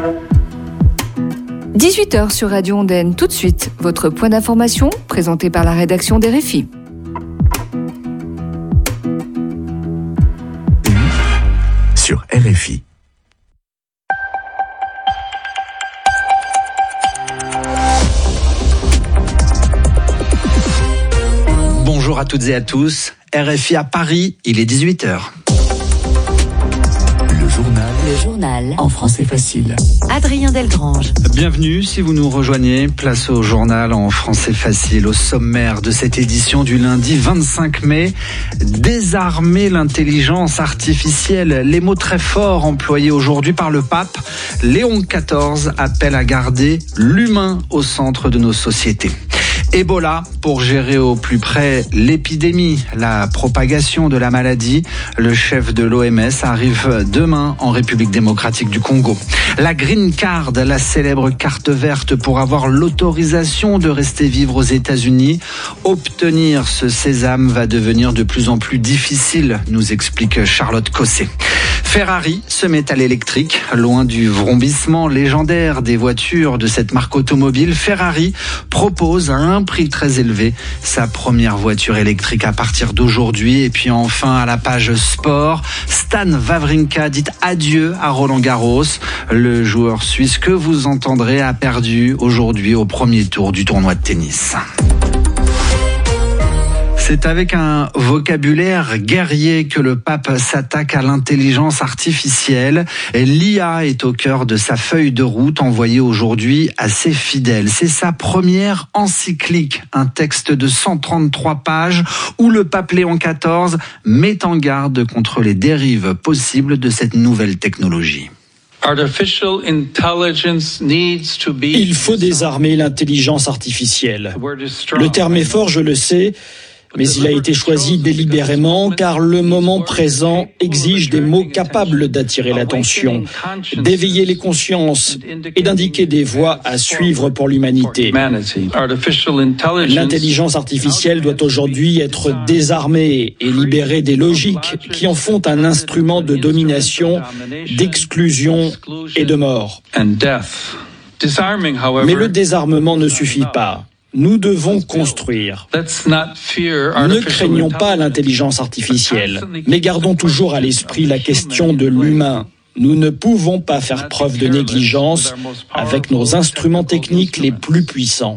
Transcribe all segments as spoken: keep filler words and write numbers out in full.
dix-huit heures sur Radio Ondaine. Tout de suite, votre point d'information présenté par la rédaction des R F I. Sur R F I. Bonjour à toutes et à tous. R F I à Paris, il est dix-huit heures. Le journal. Le journal. En français facile. Adrien Delgrange. Bienvenue si vous nous rejoignez. Place au journal en français facile. Au sommaire de cette édition du lundi vingt-cinq mai. Désarmer l'intelligence artificielle. Les mots très forts employés aujourd'hui par le pape. Léon quatorze appelle à garder l'humain au centre de nos sociétés. Ebola, pour gérer au plus près l'épidémie, la propagation de la maladie. Le chef de l'O M S arrive demain en République démocratique du Congo. La Green Card, la célèbre carte verte pour avoir l'autorisation de rester vivre aux États-Unis. Obtenir ce sésame va devenir de plus en plus difficile, nous explique Charlotte Cosset. Ferrari se met à l'électrique, loin du vrombissement légendaire des voitures de cette marque automobile. Ferrari propose à un prix très élevé sa première voiture électrique à partir d'aujourd'hui. Et puis enfin, à la page sport, Stan Wawrinka dit adieu à Roland Garros. Le joueur suisse que vous entendrez a perdu aujourd'hui au premier tour du tournoi de tennis. C'est avec un vocabulaire guerrier que le pape s'attaque à l'intelligence artificielle. L'I A est au cœur de sa feuille de route envoyée aujourd'hui à ses fidèles. C'est sa première encyclique, un texte de cent trente-trois pages où le pape Léon quatorze met en garde contre les dérives possibles de cette nouvelle technologie. Il faut désarmer l'intelligence artificielle. Le terme est fort, je le sais, mais il a été choisi délibérément car le moment présent exige des mots capables d'attirer l'attention, d'éveiller les consciences et d'indiquer des voies à suivre pour l'humanité. L'intelligence artificielle doit aujourd'hui être désarmée et libérée des logiques qui en font un instrument de domination, d'exclusion et de mort. Mais le désarmement ne suffit pas. Nous devons construire. Ne craignons pas l'intelligence artificielle, mais gardons toujours à l'esprit la question de l'humain. Nous ne pouvons pas faire preuve de négligence avec nos instruments techniques les plus puissants.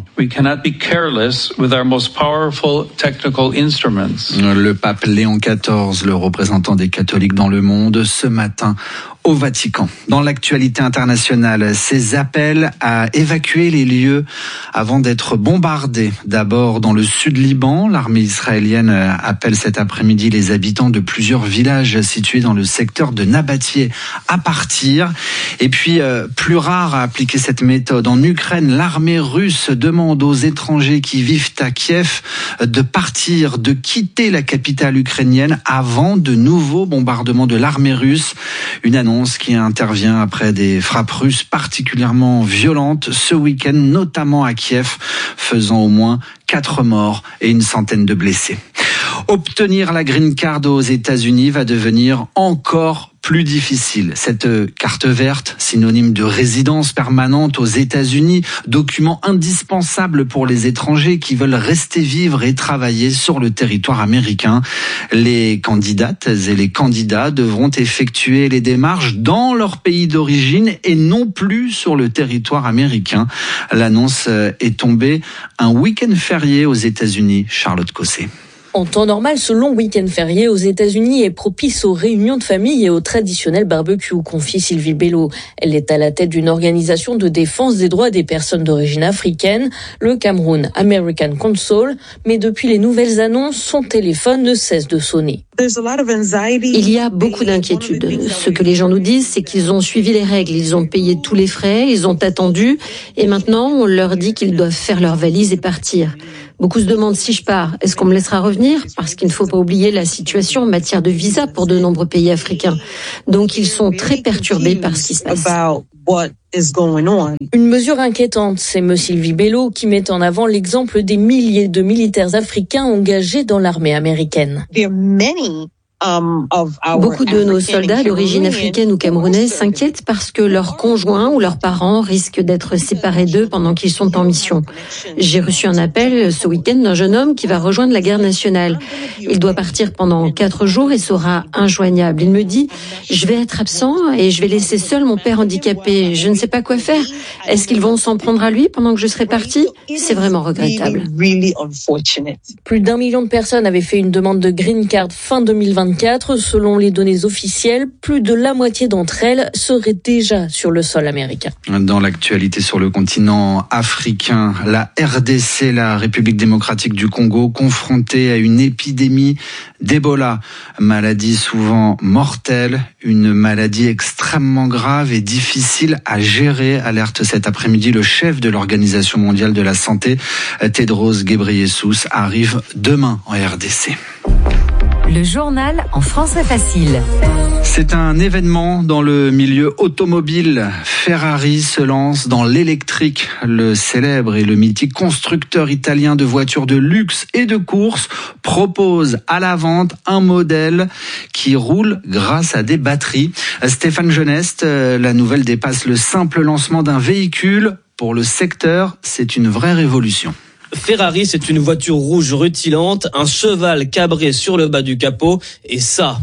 Le pape Léon quatorze, le représentant des catholiques dans le monde, ce matin au Vatican. Dans l'actualité internationale, ces appels à évacuer les lieux avant d'être bombardés. D'abord dans le sud Liban, l'armée israélienne appelle cet après-midi les habitants de plusieurs villages situés dans le secteur de Nabatieh à partir. Et puis, euh, plus rare à appliquer cette méthode, en Ukraine, l'armée russe demande aux étrangers qui vivent à Kiev de partir, de quitter la capitale ukrainienne avant de nouveaux bombardements de l'armée russe. Une annonce qui intervient après des frappes russes particulièrement violentes ce week-end, notamment à Kiev, faisant au moins quatre morts et une centaine de blessés. Obtenir la Green Card aux États-Unis va devenir encore plus difficile. Cette carte verte, synonyme de résidence permanente aux États-Unis, document indispensable pour les étrangers qui veulent rester vivre et travailler sur le territoire américain. Les candidates et les candidats devront effectuer les démarches dans leur pays d'origine et non plus sur le territoire américain. L'annonce est tombée un week-end férié aux États-Unis. Charlotte Cosset. En temps normal, ce long week-end férié aux États-Unis est propice aux réunions de famille et au traditionnel barbecue, confie Sylvie Bello. Elle est à la tête d'une organisation de défense des droits des personnes d'origine africaine, le Cameroun American Council, mais depuis les nouvelles annonces, son téléphone ne cesse de sonner. Il y a beaucoup d'inquiétudes. Ce que les gens nous disent, c'est qu'ils ont suivi les règles, ils ont payé tous les frais, ils ont attendu, et maintenant on leur dit qu'ils doivent faire leurs valises et partir. Beaucoup se demandent si je pars, est-ce qu'on me laissera revenir ? Parce qu'il ne faut pas oublier la situation en matière de visa pour de nombreux pays africains. Donc ils sont très perturbés par ce qui se passe. Une mesure inquiétante, c'est M. Sylvie Bello qui met en avant l'exemple des milliers de militaires africains engagés dans l'armée américaine. Beaucoup de nos soldats d'origine africaine ou camerounaise s'inquiètent parce que leurs conjoints ou leurs parents risquent d'être séparés d'eux pendant qu'ils sont en mission. J'ai reçu un appel ce week-end d'un jeune homme qui va rejoindre la garde nationale. Il doit partir pendant quatre jours et sera injoignable. Il me dit « Je vais être absent et je vais laisser seul mon père handicapé. Je ne sais pas quoi faire. Est-ce qu'ils vont s'en prendre à lui pendant que je serai partie ?» C'est vraiment regrettable. Plus d'un million de personnes avaient fait une demande de green card fin deux mille vingt-quatre. Selon les données officielles, plus de la moitié d'entre elles seraient déjà sur le sol américain. Dans l'actualité sur le continent africain, la R D C, la République démocratique du Congo, confrontée à une épidémie d'Ebola, maladie souvent mortelle, une maladie extrêmement grave et difficile à gérer, alerte cet après-midi le chef de l'Organisation mondiale de la santé, Tedros Ghebreyesus, arrive demain en R D C. Le journal en français facile. C'est un événement dans le milieu automobile. Ferrari se lance dans l'électrique. Le célèbre et le mythique constructeur italien de voitures de luxe et de course propose à la vente un modèle qui roule grâce à des batteries. Stéphane Genest, la nouvelle dépasse le simple lancement d'un véhicule. Pour le secteur, c'est une vraie révolution. Ferrari, c'est une voiture rouge rutilante, un cheval cabré sur le bas du capot, et ça...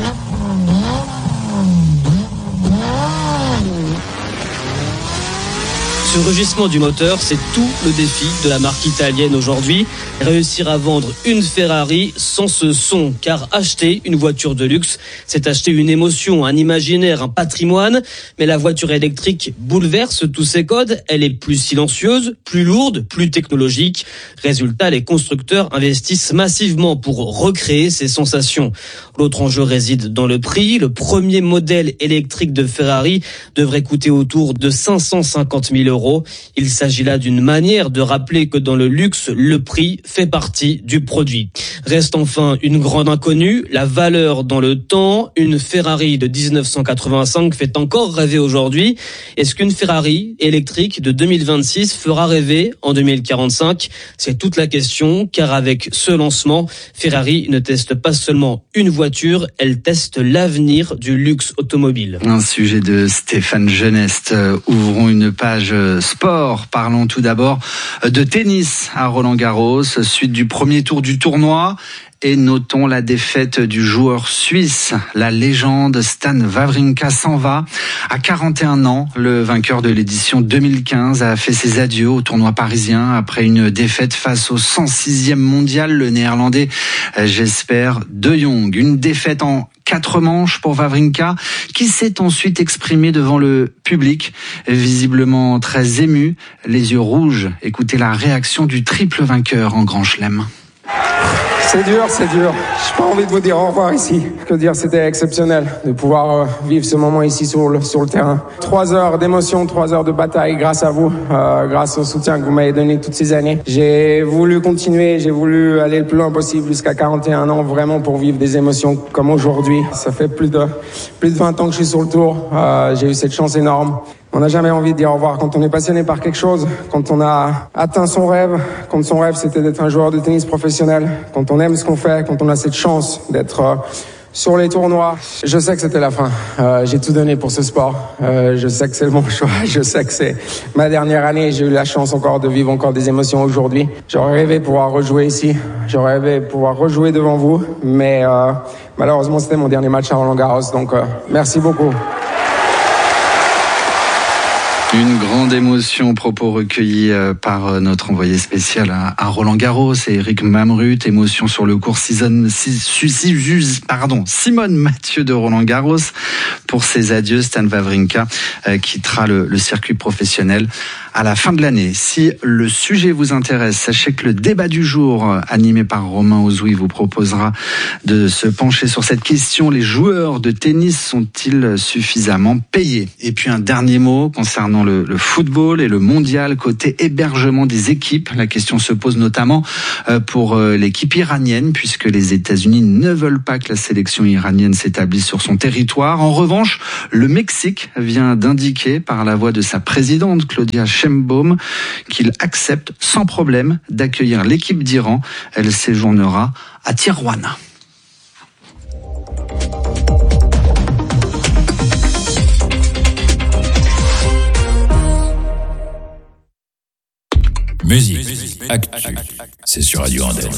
Ce rugissement du moteur, c'est tout le défi de la marque italienne aujourd'hui. Réussir à vendre une Ferrari sans ce son, car acheter une voiture de luxe, c'est acheter une émotion, un imaginaire, un patrimoine. Mais la voiture électrique bouleverse tous ces codes. Elle est plus silencieuse, plus lourde, plus technologique. Résultat, les constructeurs investissent massivement pour recréer ces sensations. L'autre enjeu réside dans le prix. Le premier modèle électrique de Ferrari devrait coûter autour de cinq cent cinquante mille euros. Il s'agit là d'une manière de rappeler que dans le luxe, le prix fait partie du produit. Reste enfin une grande inconnue, la valeur dans le temps. Une Ferrari de dix-neuf cent quatre-vingt-cinq fait encore rêver aujourd'hui. Est-ce qu'une Ferrari électrique de deux mille vingt-six fera rêver en deux mille quarante-cinq ? C'est toute la question, car avec ce lancement, Ferrari ne teste pas seulement une voiture, elle teste l'avenir du luxe automobile. Un sujet de Stéphane Genest. Ouvrons une page sport. Parlons tout d'abord de tennis à Roland-Garros, suite du premier tour du tournoi. Et notons la défaite du joueur suisse. La légende Stan Wawrinka s'en va. À quarante et un ans, le vainqueur de l'édition deux mille quinze a fait ses adieux au tournoi parisien après une défaite face au cent sixième mondial, le néerlandais Jesper de Jong. Une défaite en quatre manches pour Wawrinka, qui s'est ensuite exprimé devant le public, visiblement très ému, les yeux rouges. Écoutez la réaction du triple vainqueur en Grand Chelem. C'est dur, c'est dur. J'ai pas envie de vous dire au revoir ici. Que dire, c'était exceptionnel de pouvoir euh, vivre ce moment ici sur le, sur le terrain. Trois heures d'émotion, trois heures de bataille grâce à vous, euh, grâce au soutien que vous m'avez donné toutes ces années. J'ai voulu continuer, j'ai voulu aller le plus loin possible jusqu'à quarante et un ans, vraiment pour vivre des émotions comme aujourd'hui. Ça fait plus de, plus de vingt ans que je suis sur le tour. Euh, j'ai eu cette chance énorme. On n'a jamais envie de dire au revoir quand on est passionné par quelque chose, quand on a atteint son rêve, quand son rêve c'était d'être un joueur de tennis professionnel, quand on aime ce qu'on fait, quand on a cette chance d'être euh, sur les tournois. Je sais que c'était la fin. Euh, j'ai tout donné pour ce sport. Euh, je sais que c'est le bon choix. Je sais que c'est ma dernière année. J'ai eu la chance encore de vivre encore des émotions aujourd'hui. J'aurais rêvé pouvoir rejouer ici. J'aurais rêvé pouvoir rejouer devant vous. Mais euh, malheureusement, c'était mon dernier match à Roland-Garros. Donc, euh, merci beaucoup. Une grande émotion, propos recueillis par notre envoyé spécial à Roland-Garros, et Eric Mamrut. Émotion sur le court Simone, pardon, Simone Mathieu de Roland-Garros pour ses adieux. Stan Wawrinka quittera le, le circuit professionnel à la fin de l'année. Si le sujet vous intéresse, sachez que le débat du jour, animé par Romain Ozoui, vous proposera de se pencher sur cette question. Les joueurs de tennis sont-ils suffisamment payés ? Et puis un dernier mot concernant le, le football et le mondial. Côté hébergement des équipes, la question se pose notamment pour l'équipe iranienne, puisque les États-Unis ne veulent pas que la sélection iranienne s'établisse sur son territoire. En revanche, le Mexique vient d'indiquer par la voix de sa présidente, Claudia Sheinbaum, qu'il accepte sans problème d'accueillir l'équipe d'Iran. Elle séjournera à Tijuana. Musique, actu, c'est sur Radio Andenne.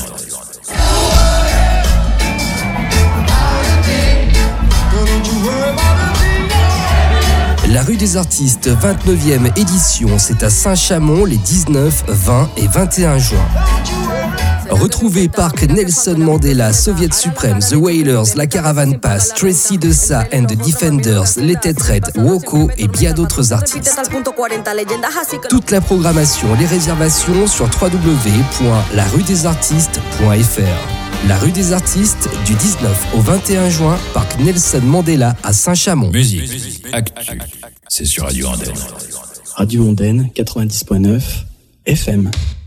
La rue des artistes, vingt-neuvième édition, c'est à Saint-Chamond les dix-neuf, vingt et vingt et un juin. Retrouvez Parc Nelson Mandela, Soviet Supreme, The Wailers, La Caravane Pass, Tracy Dessa and the Defenders, Les Têtes Raides, Woko et bien d'autres artistes. Toute la programmation, les réservations sur w w w point la rue des artistes point f r. La rue des artistes, du dix-neuf au vingt et un juin, Parc Nelson Mandela à Saint-Chamond. Musique, actu, c'est sur Radio Andenne. Radio Andenne, quatre-vingt-dix point neuf F M.